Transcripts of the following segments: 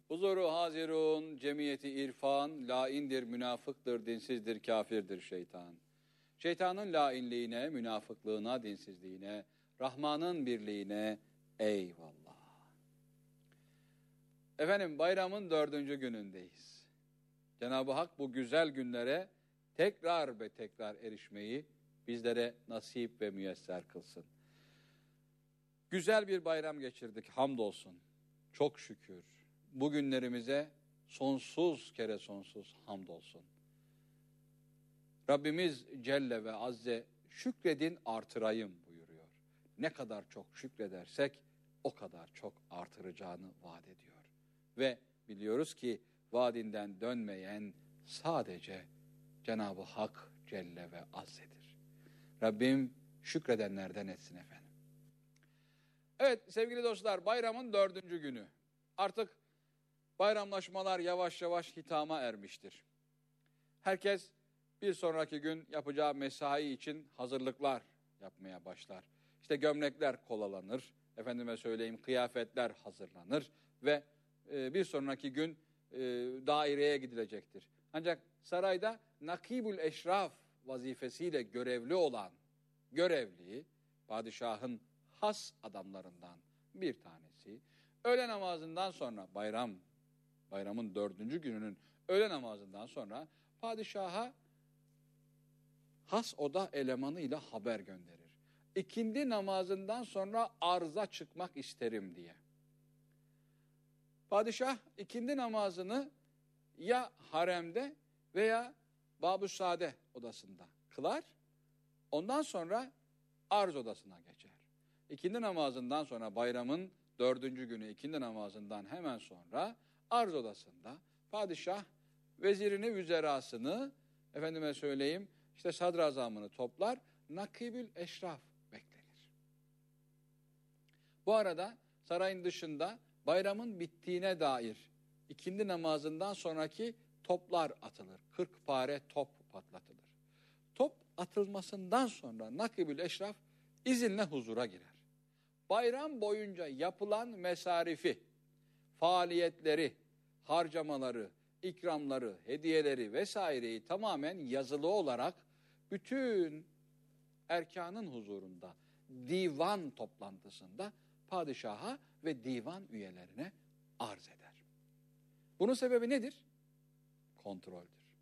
Huzuru hazirun, cemiyeti irfan, laindir, münafıktır, dinsizdir, kafirdir şeytan. Şeytanın lainliğine, münafıklığına, dinsizliğine, Rahman'ın birliğine eyvallah. Efendim bayramın 4. günündeyiz. Cenab-ı Hak bu güzel günlere tekrar ve tekrar erişmeyi bizlere nasip ve müyesser kılsın. Güzel bir bayram geçirdik hamdolsun. Çok şükür. Bugünlerimize sonsuz kere sonsuz hamdolsun. Rabbimiz Celle ve Azze şükredin artırayım buyuruyor. Ne kadar çok şükredersek o kadar çok artıracağını vaat ediyor. Ve biliyoruz ki vaadinden dönmeyen sadece Cenab-ı Hak Celle ve Azze'dir. Rabbim şükredenlerden etsin efendim. Evet sevgili dostlar, bayramın 4. günü. Artık bayramlaşmalar yavaş yavaş hitama ermiştir. Herkes bir sonraki gün yapacağı mesai için hazırlıklar yapmaya başlar. İşte gömlekler kolalanır, efendime söyleyeyim kıyafetler hazırlanır ve bir sonraki gün daireye gidilecektir. Ancak sarayda nakibül eşraf vazifesiyle görevli olan görevli, padişahın has adamlarından bir tanesi, öğle namazından sonra bayramın 4. gününün öğle namazından sonra padişaha has oda elemanıyla haber gönderir. İkindi namazından sonra arza çıkmak isterim diye. Padişah ikindi namazını ya haremde veya Babüsade odasında kılar, ondan sonra arz odasına geçer. İkindi namazından sonra bayramın 4. günü ikindi namazından hemen sonra arz odasında padişah vezirini, vüzerasını, efendime söyleyeyim işte sadrazamını toplar, nakibül eşraf beklenir. Bu arada sarayın dışında bayramın bittiğine dair ikindi namazından sonraki toplar atılır. 40 pare top patlatılır. Top atılmasından sonra nakibül eşraf izinle huzura girer. Bayram boyunca yapılan mesarifi, faaliyetleri, harcamaları, ikramları, hediyeleri vesaireyi tamamen yazılı olarak bütün erkanın huzurunda, divan toplantısında padişaha ve divan üyelerine arz eder. Bunun sebebi nedir? Kontroldür.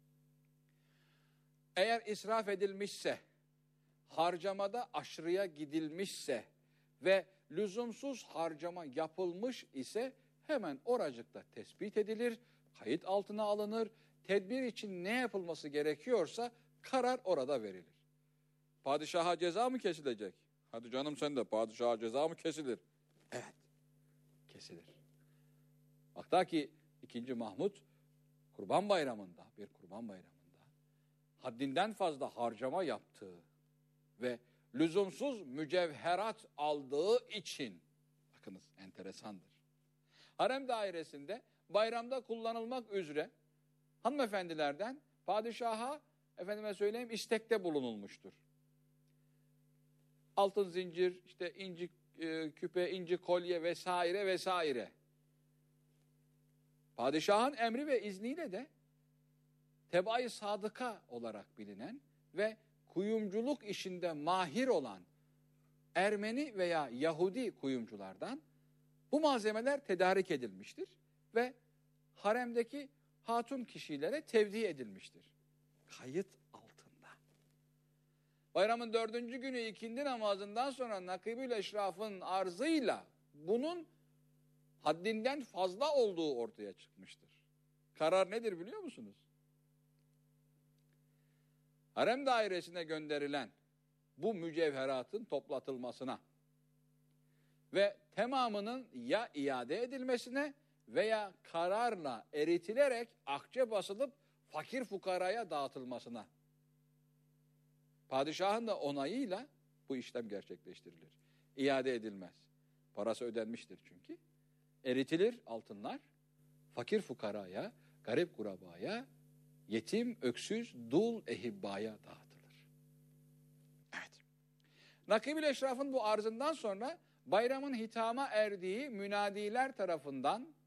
Eğer israf edilmişse, harcamada aşırıya gidilmişse ve lüzumsuz harcama yapılmış ise hemen oracıkta tespit edilir, kayıt altına alınır, tedbir için ne yapılması gerekiyorsa karar orada verilir. Padişaha ceza mı kesilecek? Hadi canım sen de padişaha ceza mı kesilir? Evet, kesilir. Hatta ki 2. Mahmut Kurban Bayramı'nda, bir Kurban Bayramı'nda haddinden fazla harcama yaptığı ve lüzumsuz mücevherat aldığı için, bakınız enteresandır, harem dairesinde bayramda kullanılmak üzere hanımefendilerden padişaha efendime söyleyeyim istekte bulunulmuştur. Altın zincir, işte inci küpe, inci kolye vesaire vesaire. Padişahın emri ve izniyle de tebaa-i sadıka olarak bilinen ve kuyumculuk işinde mahir olan Ermeni veya Yahudi kuyumculardan bu malzemeler tedarik edilmiştir ve haremdeki hatun kişilere tevdi edilmiştir. Kayıt altında. Bayramın 4. günü ikindi namazından sonra nakibül eşrafın arzıyla bunun haddinden fazla olduğu ortaya çıkmıştır. Karar nedir biliyor musunuz? Harem dairesine gönderilen bu mücevheratın toplatılmasına ve tamamının ya iade edilmesine veya kararla eritilerek akçe basılıp fakir fukaraya dağıtılmasına, padişahın da onayıyla bu işlem gerçekleştirilir. İade edilmez. Parası ödenmiştir çünkü. Eritilir altınlar, fakir fukaraya, garip kurabaya, yetim, öksüz, dul, ehibbaya dağıtılır. Evet. Nakib-ül Eşraf'ın bu arzından sonra bayramın hitama erdiği münadiler tarafından